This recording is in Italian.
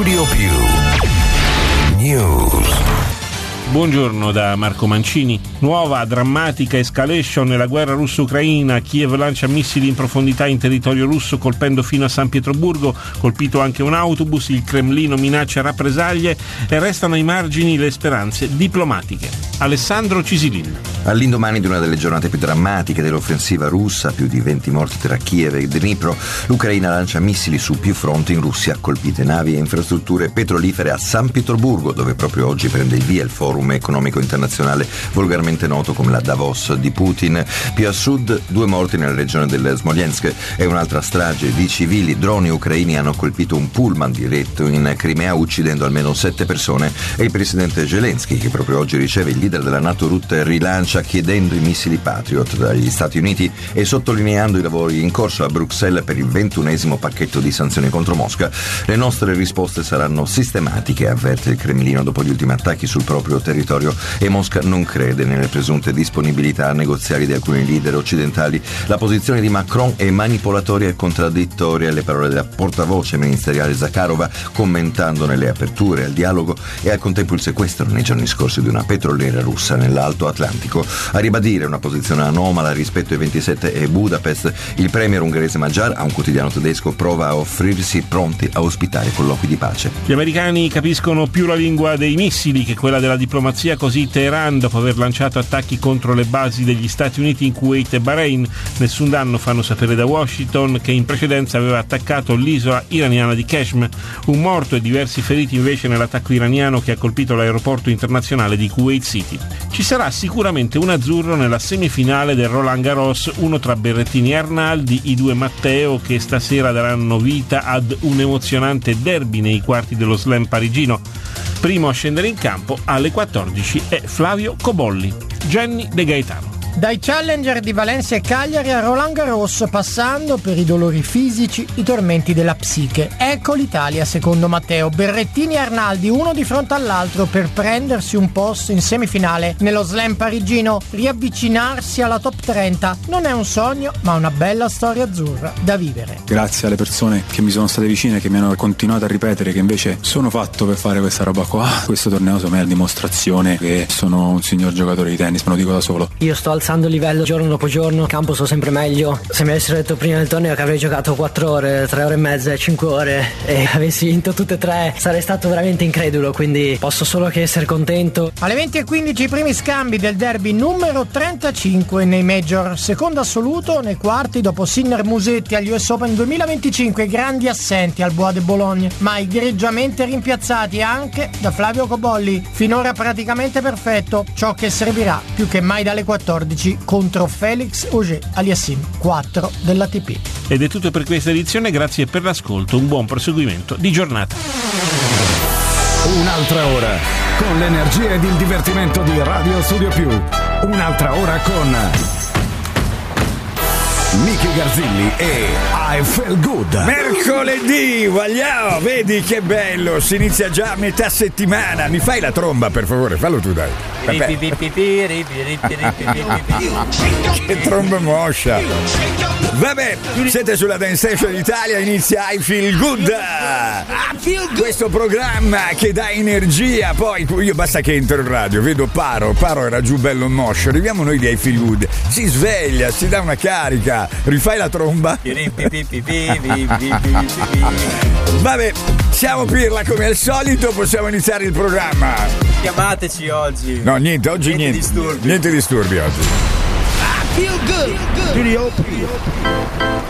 Studio Più News. Buongiorno da Marco Mancini. Nuova drammatica escalation nella guerra russo-ucraina. Kiev lancia missili in profondità in territorio russo colpendo fino a San Pietroburgo, colpito anche un autobus, il Cremlino minaccia rappresaglie e restano ai margini le speranze diplomatiche. Alessandro Cisilin. All'indomani di una delle giornate più drammatiche dell'offensiva russa, più di 20 morti tra Kiev e Dnipro, l'Ucraina lancia missili su più fronti in Russia, colpite navi e infrastrutture petrolifere a San Pietroburgo, dove proprio oggi prende il via il forum economico internazionale volgarmente noto come la Davos di Putin. Più a sud 2 morti nella regione del Smolensk e un'altra strage di civili. Droni ucraini hanno colpito un pullman diretto in Crimea uccidendo almeno 7 persone e il presidente Zelensky, che proprio oggi riceve il leader della NATO Rutte, rilancia chiedendo i missili Patriot dagli Stati Uniti e sottolineando i lavori in corso a Bruxelles per il 21esimo pacchetto di sanzioni contro Mosca. Le nostre risposte saranno sistematiche, avverte il Cremlino dopo gli ultimi attacchi sul proprio territorio, e Mosca non crede nelle presunte disponibilità negoziali di alcuni leader occidentali. La posizione di Macron è manipolatoria e contraddittoria. Le parole della portavoce ministeriale Zakharova, commentandone le aperture al dialogo e al contempo il sequestro nei giorni scorsi di una petroliera russa nell'Alto Atlantico. A ribadire una posizione anomala rispetto ai 27 e Budapest, il premier ungherese Magyar, a un quotidiano tedesco, prova a offrirsi pronti a ospitare colloqui di pace. Gli americani capiscono più la lingua dei missili che quella della diplomazia, così Teheran, dopo aver lanciato attacchi contro le basi degli Stati Uniti in Kuwait e Bahrain. Nessun danno, fanno sapere da Washington, che in precedenza aveva attaccato l'isola iraniana di Qeshm. Un morto e diversi feriti invece nell'attacco iraniano che ha colpito l'aeroporto internazionale di Kuwait City. Ci sarà sicuramente un azzurro nella semifinale del Roland Garros, uno tra Berrettini e Arnaldi, i 2 Matteo che stasera daranno vita ad un emozionante derby nei quarti dello Slam parigino. Primo a scendere in campo alle 14 è Flavio Cobolli. Jenny De Gaetano. Dai challenger di Valencia e Cagliari a Roland Garros, passando per i dolori fisici, i tormenti della psiche. Ecco l'Italia secondo Matteo. Berrettini e Arnaldi uno di fronte all'altro per prendersi un posto in semifinale nello Slam parigino. Riavvicinarsi alla top 30 non è un sogno, ma una bella storia azzurra da vivere. Grazie alle persone che mi sono state vicine, che mi hanno continuato a ripetere che invece sono fatto per fare questa roba qua. Questo torneo secondo me è la dimostrazione che sono un signor giocatore di tennis, me lo dico da solo. Io sto alzando il livello giorno dopo giorno, in campo sto sempre meglio. Se mi avessero detto prima del torneo che avrei giocato 4 ore, 3 ore e mezza e 5 ore e avessi vinto tutte e 3, sarei stato veramente incredulo, quindi posso solo che essere contento. Alle 20:15 i primi scambi del derby numero 35 nei major, secondo assoluto nei quarti dopo Sinner Musetti agli US Open 2025, grandi assenti al Bois de Boulogne, ma egregiamente rimpiazzati anche da Flavio Cobolli, finora praticamente perfetto, ciò che servirà più che mai dalle 14 contro Felix Auger-Aliassime 4 dell'ATP. Ed è tutto per questa edizione, grazie per l'ascolto, un buon proseguimento di giornata. Un'altra ora con l'energia ed il divertimento di Radio Studio Più. Un'altra ora con Miki Garzilli e I Feel Good. Mercoledì, vogliamo, vedi che bello, si inizia già a metà settimana. Mi fai la tromba per favore, fallo tu dai. Che tromba moscia. Vabbè, siete sulla Dance Station Italia, inizia I Feel Good. Questo programma che dà energia. Poi io basta che entro in radio, vedo Paro era giù bello moscio. Arriviamo noi di I Feel Good, si sveglia, si dà una carica. Rifai la tromba. Vabbè, siamo pirla come al solito, possiamo iniziare il programma. Chiamateci oggi. No, niente, oggi niente. Niente disturbi oggi. Studio Più.